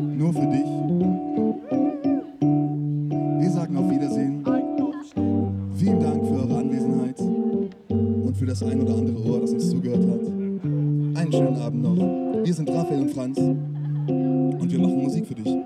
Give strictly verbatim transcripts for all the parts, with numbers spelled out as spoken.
Nur für dich. Wir sagen auf Wiedersehen. Vielen Dank für eure Anwesenheit und für das ein oder andere Ohr, das uns zugehört hat. Einen schönen Abend noch. Wir sind Raphael und Franz und wir machen Musik für dich.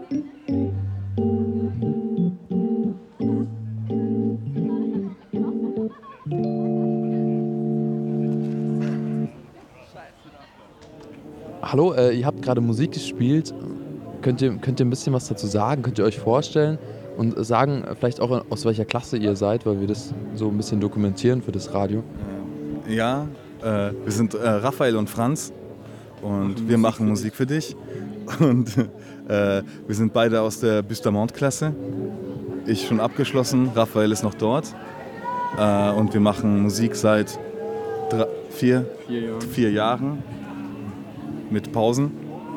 Hallo, äh, ihr habt gerade Musik gespielt. Könnt ihr, könnt ihr ein bisschen was dazu sagen? Könnt ihr euch vorstellen und sagen vielleicht auch, aus welcher Klasse ihr seid, weil wir das so ein bisschen dokumentieren für das Radio? Ja, äh, wir sind äh, Raphael und Franz und wir machen Musik für dich. Und äh, wir sind beide aus der Bustamante-Klasse. Ich schon abgeschlossen, Raphael ist noch dort. Äh, und wir machen Musik seit drei, vier, vier, Jahren. vier Jahren mit Pausen.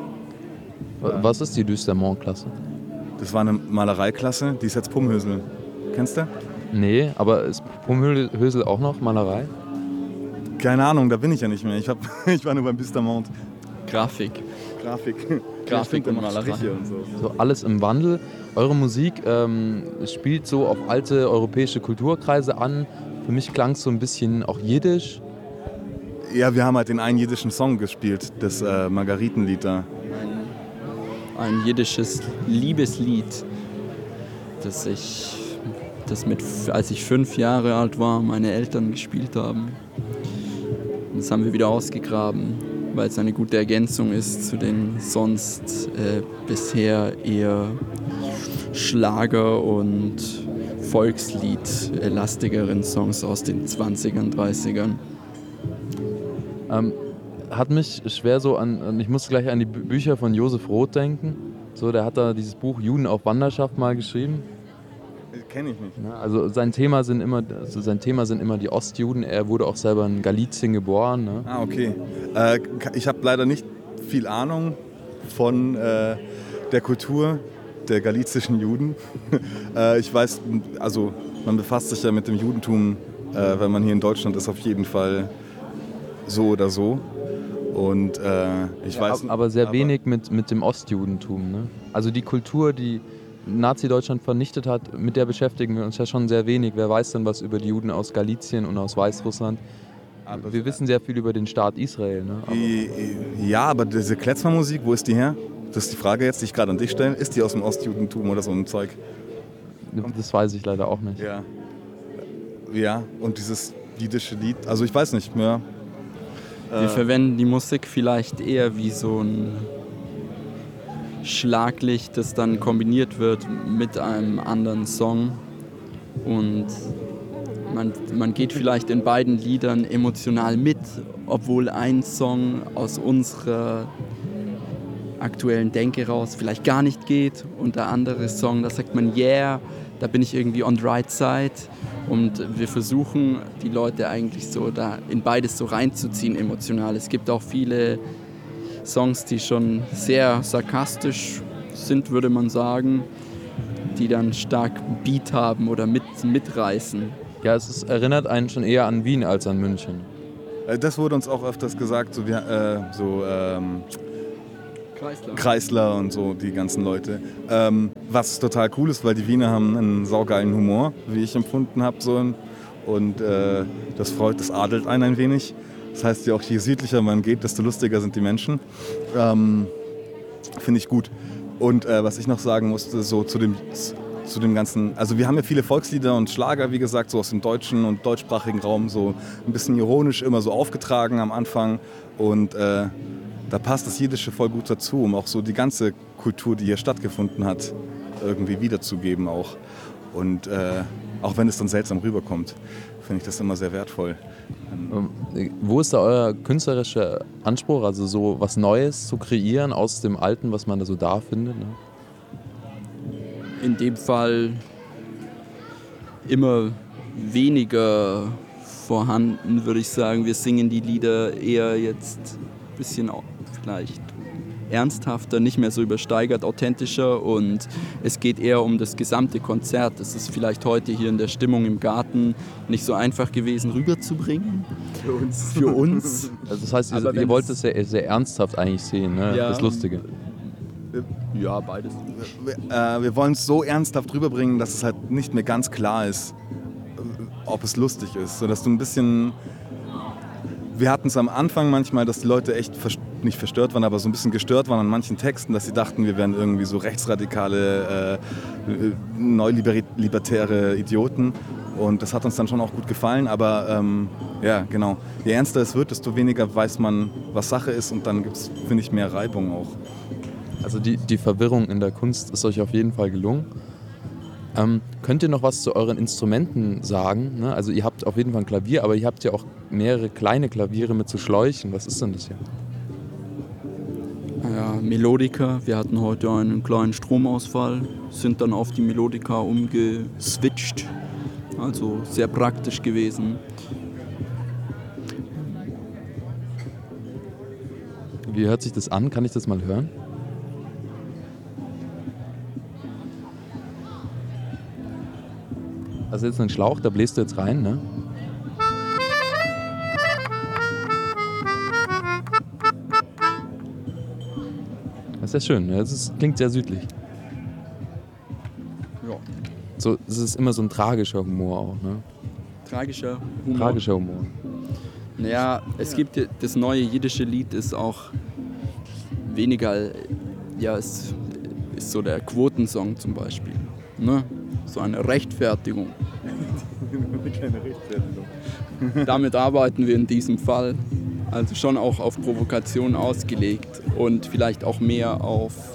Was ist die Bustamante-Klasse? Das war eine Malereiklasse, die ist jetzt Pumhösel. Kennst du? Nee, aber ist Pumhösel auch noch Malerei? Keine Ahnung, da bin ich ja nicht mehr. Ich, hab, ich war nur beim Bustamante. Grafik. Grafik. Grafik und Malerei. Und so. So alles im Wandel. Eure Musik ähm, spielt so auf alte europäische Kulturkreise an. Für mich klang es so ein bisschen auch jiddisch. Ja, wir haben halt den einen jiddischen Song gespielt, das äh, Margaritenlied da. Ein jiddisches Liebeslied, das ich, das mit, als ich fünf Jahre alt war, meine Eltern gespielt haben. Und das haben wir wieder ausgegraben, weil es eine gute Ergänzung ist zu den sonst äh, bisher eher Schlager- und Volkslied-lastigeren Songs aus den zwanzigern, dreißigern. Ähm, hat mich schwer so an, ich musste gleich an die Bü- Bücher von Josef Roth denken. So, der hat da dieses Buch Juden auf Wanderschaft mal geschrieben. Kenne ich nicht. Ja, also sein Thema sind immer, also sein Thema sind immer die Ostjuden. Er wurde auch selber in Galizien geboren. Ne? Ah, okay. Äh, ich habe leider nicht viel Ahnung von äh, der Kultur der galizischen Juden. äh, ich weiß, also man befasst sich ja mit dem Judentum, äh, wenn man hier in Deutschland ist, auf jeden Fall so oder so. Und äh, ich Ja, weiß, aber sehr aber wenig mit, mit dem Ostjudentum. Ne? Also die Kultur, die Nazi-Deutschland vernichtet hat, mit der beschäftigen wir uns ja schon sehr wenig. Wer weiß denn was über die Juden aus Galizien und aus Weißrussland? Aber wir wissen sehr viel über den Staat Israel. Ne? Aber ja, aber diese Kletzmer-Musik, wo ist die her? Das ist die Frage jetzt, die ich gerade an dich stelle. Ist die aus dem Ostjudentum oder so ein Zeug? das weiß ich leider auch nicht. Ja. Ja, und dieses jiddische Lied, also ich weiß nicht mehr. Wir Äh, verwenden die Musik vielleicht eher wie so ein Schlaglicht, das dann kombiniert wird mit einem anderen Song. Und man, man geht vielleicht in beiden Liedern emotional mit, obwohl ein Song aus unserer aktuellen Denke raus vielleicht gar nicht geht und der andere Song, da sagt man yeah, da bin ich irgendwie on the right side. Und wir versuchen, die Leute eigentlich so da in beides so reinzuziehen emotional. Es gibt auch viele Songs, die schon sehr sarkastisch sind, würde man sagen, die dann stark Beat haben oder mit, mitreißen. Ja, es ist, erinnert einen schon eher an Wien als an München. Das wurde uns auch öfters gesagt, so, wir, äh, so ähm, Kreisler. Kreisler und so, die ganzen Leute. Ähm, was total cool ist, weil die Wiener haben einen saugeilen Humor, wie ich empfunden habe. So. Und äh, das freut, das adelt einen ein wenig. Das heißt ja auch, je südlicher man geht, desto lustiger sind die Menschen. Ähm, Finde ich gut. Und äh, was ich noch sagen musste, so zu dem, zu dem ganzen, also wir haben ja viele Volkslieder und Schlager, wie gesagt, so aus dem deutschen und deutschsprachigen Raum, so ein bisschen ironisch immer so aufgetragen am Anfang. Und äh, da passt das Jiddische voll gut dazu, um auch so die ganze Kultur, die hier stattgefunden hat, irgendwie wiederzugeben auch. Und äh, auch wenn es dann seltsam rüberkommt, finde ich das immer sehr wertvoll. Ähm, wo ist da euer künstlerischer Anspruch, also so was Neues zu kreieren aus dem Alten, was man da so da findet? Ne? In dem Fall immer weniger vorhanden, würde ich sagen. Wir singen die Lieder eher jetzt ein bisschen vielleicht ernsthafter, nicht mehr so übersteigert, authentischer und es geht eher um das gesamte Konzert. Es ist vielleicht heute hier in der Stimmung im Garten nicht so einfach gewesen rüberzubringen. Für uns. Für uns. Also das heißt, Aber ihr, ihr wenn wollt es- es sehr, sehr ernsthaft eigentlich sehen, ne? Ja. Das Lustige. Ja, beides. Wir, äh, wir wollen es so ernsthaft rüberbringen, dass es halt nicht mehr ganz klar ist, ob es lustig ist. Sodass du ein bisschen... Wir hatten es am Anfang manchmal, dass die Leute echt vers- nicht verstört waren, aber so ein bisschen gestört waren an manchen Texten, dass sie dachten, wir wären irgendwie so rechtsradikale, äh, neolibertäre Idioten. Und das hat uns dann schon auch gut gefallen, aber ähm, ja, genau. Je ernster es wird, desto weniger weiß man, was Sache ist, und dann gibt es, finde ich, mehr Reibung auch. Also die, die Verwirrung in der Kunst ist euch auf jeden Fall gelungen. Ähm, könnt ihr noch was zu euren Instrumenten sagen? Ne? Also ihr habt auf jeden Fall ein Klavier, aber ihr habt ja auch mehrere kleine Klaviere mit so Schläuchen. Was ist denn das hier? Ja, Melodica. Wir hatten heute einen kleinen Stromausfall, sind dann auf die Melodica umgeswitcht. Also sehr praktisch gewesen. Wie hört sich das an? Kann ich das mal hören? Also jetzt ein Schlauch, da bläst du jetzt rein, ne? Das ist ja schön, das ist, klingt sehr südlich. Ja. So, das ist immer so ein tragischer Humor auch, ne? Tragischer Humor. Tragischer Humor. Naja, es gibt ja- das neue jiddische Lied ist auch weniger, ja, es ist so der Quotensong zum Beispiel. Ne? So eine Rechtfertigung. Keine Rechtfertigung. Damit arbeiten wir in diesem Fall. Also schon auch auf Provokation ausgelegt und vielleicht auch mehr auf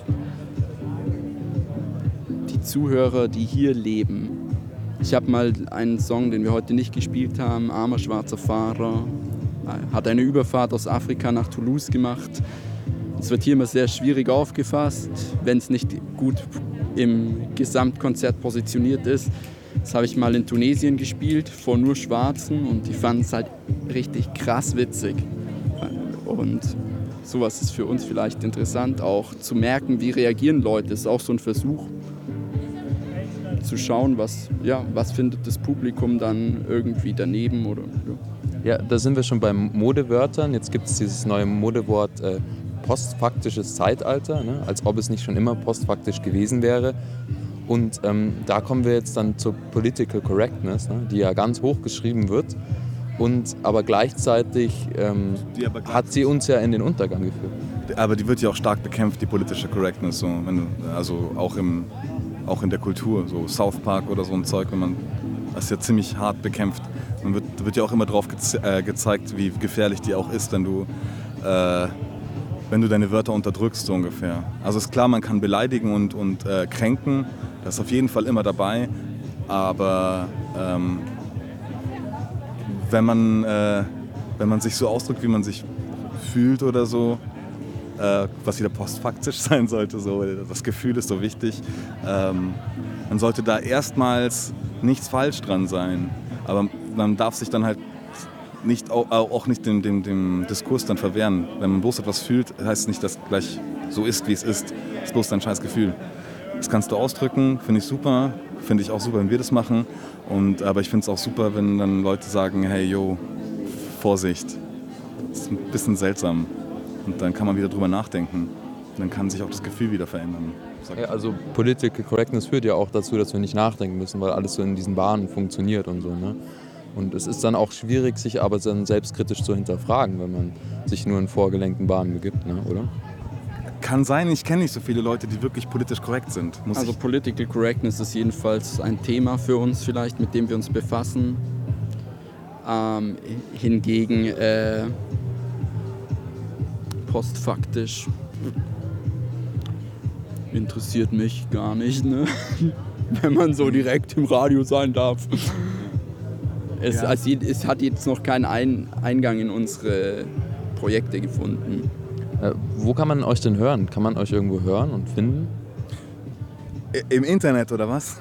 die Zuhörer, die hier leben. Ich habe mal einen Song, den wir heute nicht gespielt haben, Armer schwarzer Fahrer, hat eine Überfahrt aus Afrika nach Toulouse gemacht. Es wird hier immer sehr schwierig aufgefasst, wenn es nicht gut im Gesamtkonzert positioniert ist. Das habe ich mal in Tunesien gespielt, vor nur Schwarzen, und die fanden es halt richtig krass witzig. Und sowas ist für uns vielleicht interessant, auch zu merken, wie reagieren Leute. Das ist auch so ein Versuch, zu schauen, was, ja, was findet das Publikum dann irgendwie daneben. Oder, ja. Ja, da sind wir schon bei Modewörtern. Jetzt gibt es dieses neue Modewort äh, postfaktisches Zeitalter, ne? Als ob es nicht schon immer postfaktisch gewesen wäre. Und ähm, da kommen wir jetzt dann zur Political Correctness, ne? Die ja ganz hoch geschrieben wird. Und aber gleichzeitig, ähm, Die aber hat sie uns ja in den Untergang geführt. Aber die wird ja auch stark bekämpft, die politische Correctness. So, wenn du, also auch, im, auch in der Kultur, so South Park oder so ein Zeug, wenn man, das ist ja ziemlich hart bekämpft. Man wird, wird ja auch immer drauf geze- äh, gezeigt, wie gefährlich die auch ist, wenn du, äh, wenn du deine Wörter unterdrückst, so ungefähr. Also ist klar, man kann beleidigen und, und äh, kränken, das ist auf jeden Fall immer dabei, aber ähm, wenn man, äh, wenn man sich so ausdrückt, wie man sich fühlt oder so, äh, was wieder postfaktisch sein sollte, so, das Gefühl ist so wichtig, ähm, dann sollte da erstmals nichts falsch dran sein. Aber man darf sich dann halt nicht, auch, auch nicht dem, dem, dem Diskurs dann verwehren. Wenn man bloß etwas fühlt, heißt es nicht, dass gleich so ist, wie es ist. Das ist bloß dein scheiß Gefühl. Das kannst du ausdrücken, finde ich super. Finde ich auch super, wenn wir das machen. Und, aber ich finde es auch super, wenn dann Leute sagen, hey, yo, Vorsicht. Das ist ein bisschen seltsam. Und dann kann man wieder drüber nachdenken. Und dann kann sich auch das Gefühl wieder verändern. Ja, also Political Correctness führt ja auch dazu, dass wir nicht nachdenken müssen, weil alles so in diesen Bahnen funktioniert und so, ne? Und es ist dann auch schwierig, sich aber dann selbstkritisch zu hinterfragen, wenn man sich nur in vorgelenkten Bahnen begibt, ne? Oder? Kann sein, ich kenne nicht so viele Leute, die wirklich politisch korrekt sind. Muss Also ich Political Correctness ist jedenfalls ein Thema für uns vielleicht, mit dem wir uns befassen. Ähm, hingegen äh, postfaktisch interessiert mich gar nicht, ne? Wenn man so direkt im Radio sein darf. Es, Ja. also, es hat jetzt noch keinen Ein- Eingang in unsere Projekte gefunden. Äh, wo kann man euch denn hören? Kann man euch irgendwo hören und finden? Im Internet oder was?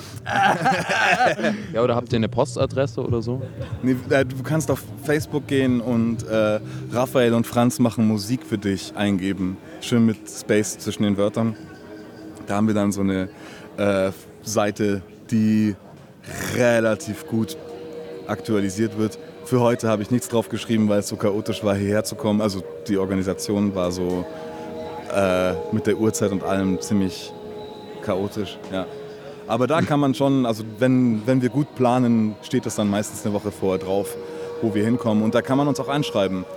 Ja, oder habt ihr eine Postadresse oder so? Nee, äh, du kannst auf Facebook gehen und äh, Raphael und Franz machen Musik für dich eingeben. Schön mit Space zwischen den Wörtern. Da haben wir dann so eine äh, Seite, die relativ gut aktualisiert wird. Für heute habe ich nichts drauf geschrieben, weil es so chaotisch war, hierher zu kommen. Also die Organisation war so, äh, mit der Uhrzeit und allem ziemlich chaotisch. Ja. Aber da kann man schon, also wenn, wenn wir gut planen, steht das dann meistens eine Woche vorher drauf, wo wir hinkommen. Und da kann man uns auch anschreiben.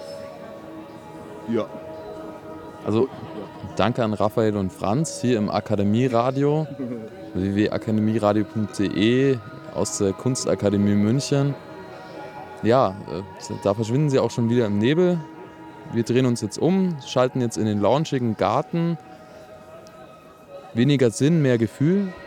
Ja. Also danke an Raphael und Franz hier im Akademieradio, w w w punkt akademieradio punkt d e aus der Kunstakademie München. Ja, da verschwinden sie auch schon wieder im Nebel. Wir drehen uns jetzt um, schalten jetzt in den launchigen Garten. Weniger Sinn, mehr Gefühl.